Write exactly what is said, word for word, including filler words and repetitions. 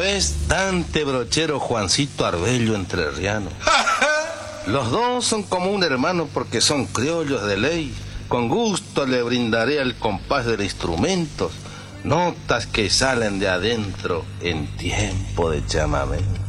es Dante Brochero, Juancito Arbello entrerriano. Los dos son como un hermano porque son criollos de ley. Con gusto le brindaré al compás del instrumento notas que salen de adentro en tiempo de chamamé.